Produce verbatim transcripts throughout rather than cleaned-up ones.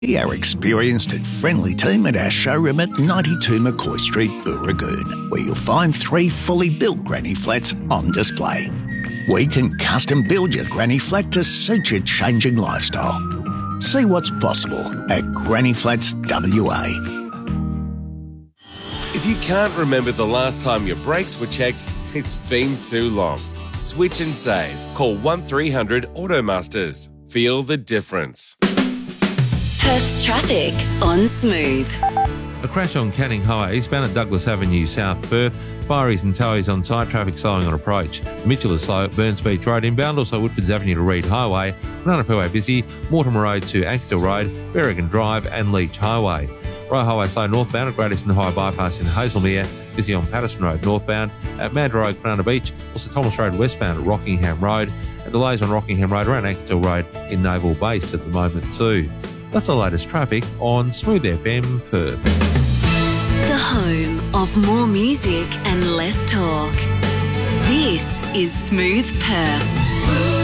Our experienced and friendly team at our showroom at ninety-two McCoy Street, Booragoon, where you'll find three fully built granny flats on display. We can custom build your granny flat to suit your changing lifestyle. See what's possible at Granny Flats W A. If you can't remember the last time your brakes were checked, it's been too long. Switch and save. Call one three hundred Automasters. Feel the difference. Perth's traffic on Smooth. A crash on Canning Highway eastbound at Douglas Avenue, South Perth. Fireys and towies on site, traffic slowing on approach. Mitchell is slow at Burns Beach Road inbound, also Woodfords Avenue to Reed Highway. Banana Fairway busy, Mortimer Road to Axtell Road, Berrigan Drive and Leach Highway. Royal Highway slow northbound at Great Eastern High Bypass in Hazelmere, busy on Patterson Road northbound. At Mandurah Road, Banana Beach, also Thomas Road westbound at Rockingham Road. And delays on Rockingham Road around Axtell Road in Naval Base at the moment too. That's the latest traffic on Smooth F M Perth. The home of more music and less talk. This is Smooth Perth. Smooth.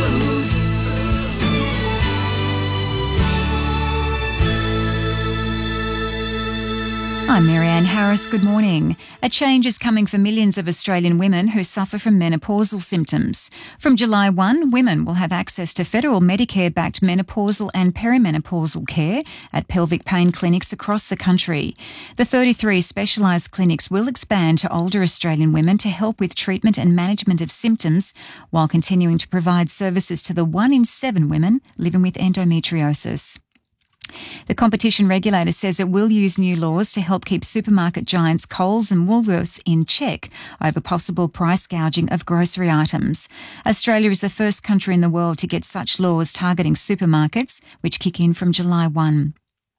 I'm Marianne Harris. Good morning. A change is coming for millions of Australian women who suffer from menopausal symptoms. From July first, women will have access to federal Medicare-backed menopausal and perimenopausal care at pelvic pain clinics across the country. The thirty-three specialised clinics will expand to older Australian women to help with treatment and management of symptoms while continuing to provide services to the one in seven women living with endometriosis. The competition regulator says it will use new laws to help keep supermarket giants Coles and Woolworths in check over possible price gouging of grocery items. Australia is the first country in the world to get such laws targeting supermarkets, which kick in from July first.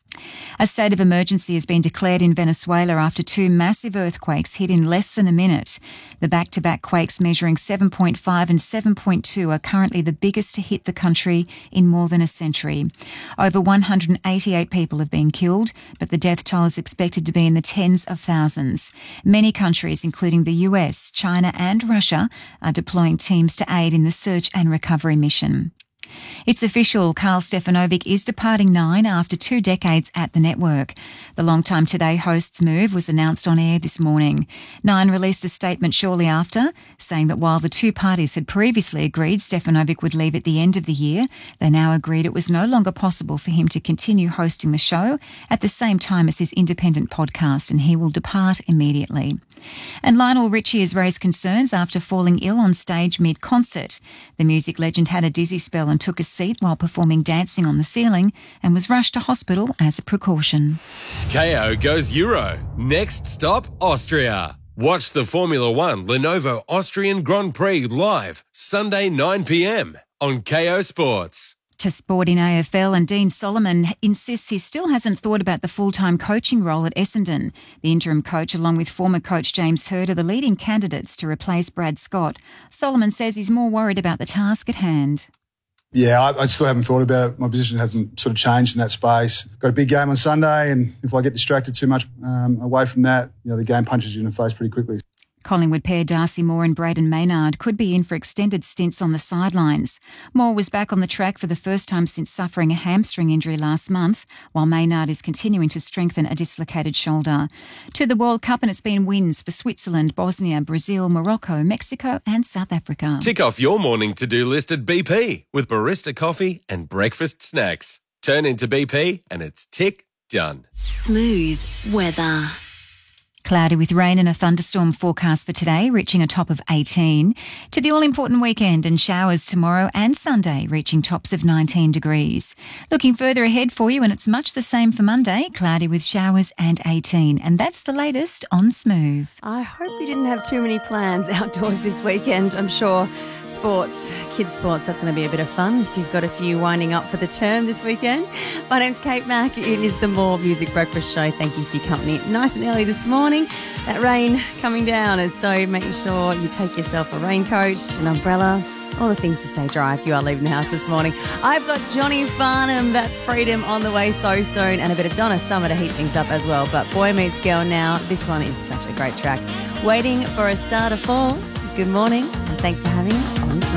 A state of emergency has been declared in Venezuela after two massive earthquakes hit in less than a minute. The back-to-back quakes measuring seven point five and seven point two are currently the biggest to hit the country in more than a century. Over one hundred eighty-eight people have been killed, but the death toll is expected to be in the tens of thousands. Many countries, including the U S, China and Russia, are deploying teams to aid in the search and recovery mission. It's official, Carl Stefanovic is departing Nine after two decades at the network. The Longtime Today host's move was announced on air this morning. Nine released a statement shortly after, saying that while the two parties had previously agreed Stefanovic would leave at the end of the year, they now agreed it was no longer possible for him to continue hosting the show at the same time as his independent podcast, and he will depart immediately. And Lionel Richie has raised concerns after falling ill on stage mid-concert. The music legend had a dizzy spell and took a seat while performing Dancing on the Ceiling and was rushed to hospital as a precaution. K O goes Euro. Next stop, Austria. Watch the Formula One Lenovo Austrian Grand Prix live Sunday nine p.m. on K O Sports. To sport in A F L, and Dean Solomon insists he still hasn't thought about the full-time coaching role at Essendon. The interim coach, along with former coach James Hird, are the leading candidates to replace Brad Scott. Solomon says he's more worried about the task at hand. Yeah, I, I still haven't thought about it. My position hasn't sort of changed in that space. Got a big game on Sunday, and if I get distracted too much um, away from that, you know, the game punches you in the face pretty quickly. Collingwood pair Darcy Moore and Braden Maynard could be in for extended stints on the sidelines. Moore was back on the track for the first time since suffering a hamstring injury last month, while Maynard is continuing to strengthen a dislocated shoulder. To the World Cup, and it's been wins for Switzerland, Bosnia, Brazil, Morocco, Mexico and South Africa. Tick off your morning to-do list at B P with barista coffee and breakfast snacks. Turn into B P and it's tick done. Smooth weather. Cloudy with rain and a thunderstorm forecast for today, reaching a top of eighteen. To the all-important weekend, and showers tomorrow and Sunday, reaching tops of nineteen degrees. Looking further ahead for you, and it's much the same for Monday, cloudy with showers and eighteen. And that's the latest on Smooth. I hope you didn't have too many plans outdoors this weekend. I'm sure sports, kids sports, that's going to be a bit of fun if you've got a few winding up for the term this weekend. My name's Kate Mack. It is the More Music Breakfast Show. Thank you for your company. Nice and early this morning. That rain coming down, and so making sure you take yourself a raincoat, an umbrella, all the things to stay dry if you are leaving the house this morning. I've got Johnny Farnham, That's Freedom, on the way so soon, and a bit of Donna Summer to heat things up as well. But Boy Meets Girl now, this one is such a great track. Waiting for a Star to Fall. Good morning, and thanks for having me